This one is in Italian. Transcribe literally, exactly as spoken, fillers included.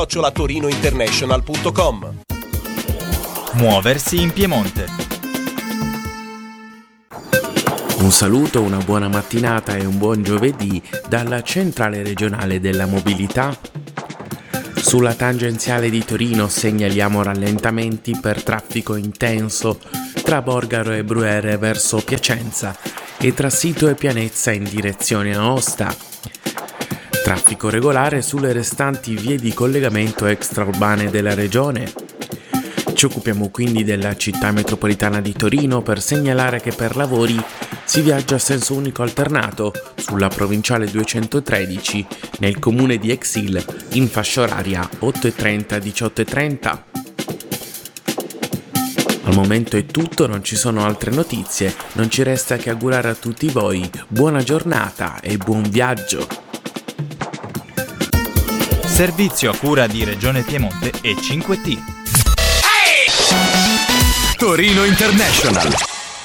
chiocciola torinointernational punto com. Muoversi in Piemonte. Un saluto, una buona mattinata e un buon giovedì dalla Centrale Regionale della Mobilità. Sulla tangenziale di Torino segnaliamo rallentamenti per traffico intenso tra Borgaro e Bruere verso Piacenza e tra Sito e Pianezza in direzione Aosta. Traffico regolare sulle restanti vie di collegamento extraurbane della regione. Ci occupiamo quindi della città metropolitana di Torino per segnalare che per lavori si viaggia a senso unico alternato sulla provinciale duecentotredici nel comune di Exil in fascia oraria otto e trenta diciotto e trenta. Al momento è tutto, non ci sono altre notizie, non ci resta che augurare a tutti voi buona giornata e buon viaggio. Servizio a cura di Regione Piemonte e cinque T. Torino International.